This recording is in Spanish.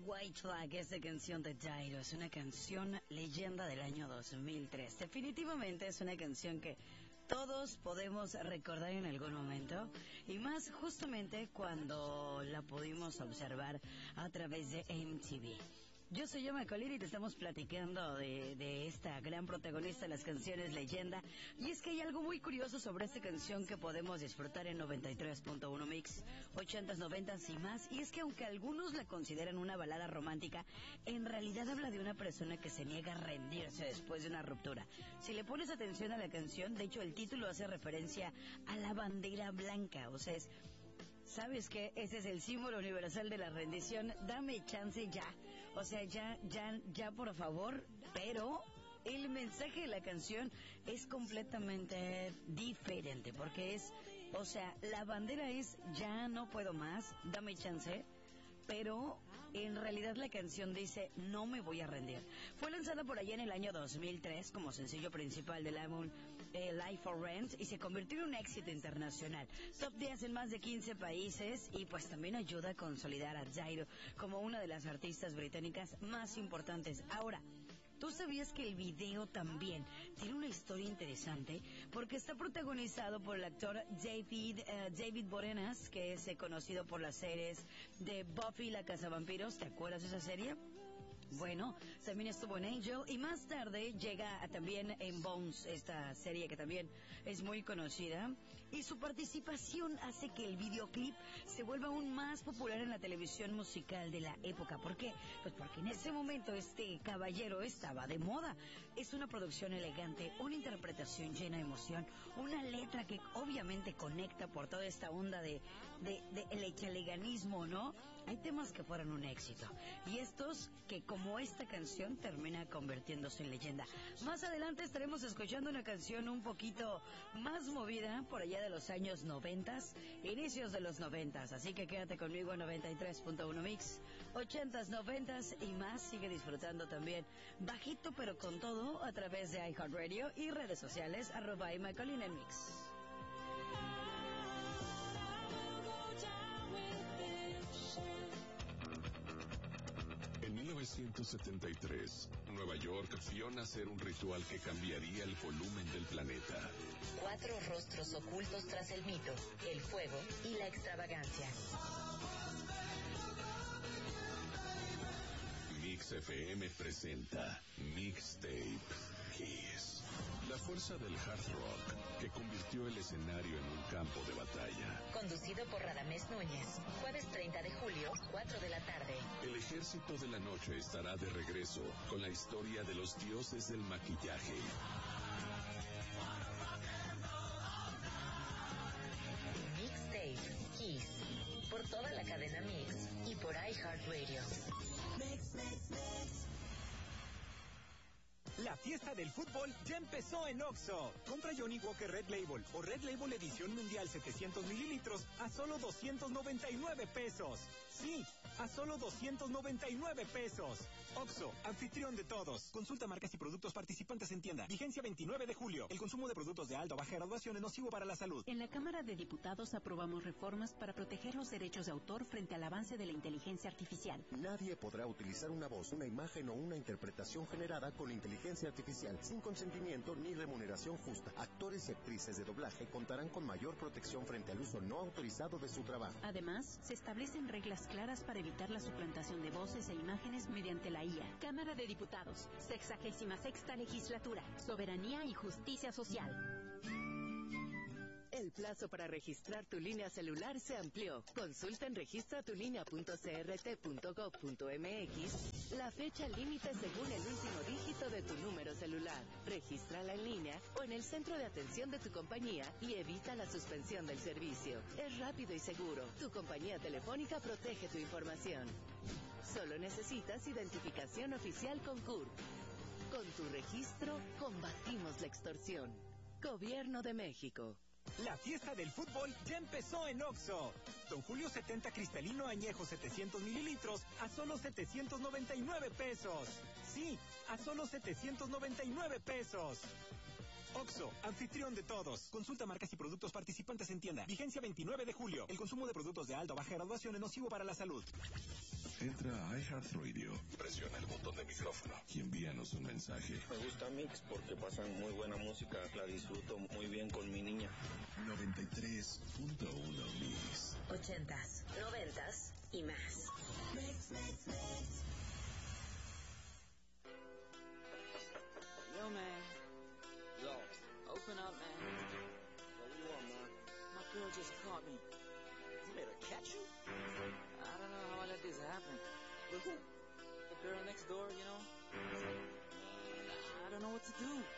White Flag, esta canción de Jairo, es una canción leyenda del año 2003. Definitivamente es una canción que todos podemos recordar en algún momento, y más justamente cuando la pudimos observar a través de MTV. Yo soy Yoma Colín y te estamos platicando de esta gran protagonista de las canciones leyenda. Y es que hay algo muy curioso sobre esta canción que podemos disfrutar en 93.1 Mix, 80s, 90s y más. Y es que aunque algunos la consideran una balada romántica, en realidad habla de una persona que se niega a rendirse después de una ruptura. Si le pones atención a la canción, de hecho el título hace referencia a la bandera blanca, o sea, ¿sabes qué? Ese es el símbolo universal de la rendición. Dame chance ya. O sea, ya, por favor. Pero el mensaje de la canción es completamente diferente. Porque o sea, la bandera es ya no puedo más, dame chance. Pero en realidad la canción dice no me voy a rendir. Fue lanzada por allá en el año 2003 como sencillo principal del álbum Life for Rent y se convirtió en un éxito internacional. Top 10 en más de 15 países y pues también ayuda a consolidar a Jairo como una de las artistas británicas más importantes. Ahora, ¿tú sabías que el video también tiene una historia interesante? Porque está protagonizado por el actor David Boreanaz, que es conocido por las series de Buffy la Cazavampiros. ¿Te acuerdas de esa serie? Bueno, también estuvo en Angel y más tarde llega también en Bones, esta serie que también es muy conocida, y su participación hace que el videoclip se vuelva aún más popular en la televisión musical de la época. ¿Por qué? Pues porque en ese momento este caballero estaba de moda. Es una producción elegante, una interpretación llena de emoción, una letra que obviamente conecta por toda esta onda de el echaleganismo, ¿no? Hay temas que fueron un éxito y estos que como esta canción termina convirtiéndose en leyenda. Más adelante estaremos escuchando una canción un poquito más movida por allá de los años 90, inicios de los 90, así que quédate conmigo en 93.1 Mix, 80s, 90s y más. Sigue disfrutando también bajito pero con todo a través de iHeartRadio y redes sociales @imacolin en Mix. En 1973, Nueva York vio nacer un ritual que cambiaría el volumen del planeta. 4 rostros ocultos tras el mito, el fuego y la extravagancia. Mix FM presenta Mixtape Kiss. La fuerza del hard rock que convirtió el escenario en un campo de batalla. Conducido por Radamés Núñez. Jueves 30 de julio, 4 de la tarde. El ejército de la noche estará de regreso con la historia de los dioses del maquillaje. Mixtape Kiss. Por toda la cadena Mix y por iHeartRadio. Mix, mix, mix. La fiesta del fútbol ya empezó en Oxxo. Compra Johnny Walker Red Label o Red Label Edición Mundial 700 mililitros a solo 299 pesos. Sí, a solo 299 pesos. Oxxo, anfitrión de todos. Consulta marcas y productos participantes en tienda. Vigencia 29 de julio. El consumo de productos de alta o baja graduación es nocivo para la salud. En la Cámara de Diputados aprobamos reformas para proteger los derechos de autor frente al avance de la inteligencia artificial. Nadie podrá utilizar una voz, una imagen o una interpretación generada con inteligencia artificial sin consentimiento ni remuneración justa. Actores y actrices de doblaje contarán con mayor protección frente al uso no autorizado de su trabajo. Además, se establecen reglas claras para evitar la suplantación de voces e imágenes mediante la IA. Cámara de Diputados, 66ª Legislatura, Soberanía y Justicia Social. El plazo para registrar tu línea celular se amplió. Consulta en registratulinea.crt.gov.mx la fecha límite según el último dígito de tu número celular. Regístrala en línea o en el centro de atención de tu compañía y evita la suspensión del servicio. Es rápido y seguro. Tu compañía telefónica protege tu información. Solo necesitas identificación oficial con CURP. Con tu registro, combatimos la extorsión. Gobierno de México. La fiesta del fútbol ya empezó en Oxxo. Don Julio 70 cristalino añejo 700 mililitros a solo 799 pesos. Sí, a solo 799 pesos. Oxxo, anfitrión de todos. Consulta marcas y productos participantes en tienda. Vigencia 29 de julio. El consumo de productos de alta o baja graduación es nocivo para la salud. Entra a iHeartRadio, presiona el botón de micrófono y envíanos un mensaje. Me gusta Mix porque pasan muy buena música, la disfruto muy bien con mi niña. 93.1 Mix. 80s, 90s y más. Mix. Yo, man. Yo. Open up, man. What do you want, man? My girl just caught me. You made her catch you? I don't know how I let this happen. With who? The girl next door, you know? I don't know what to do.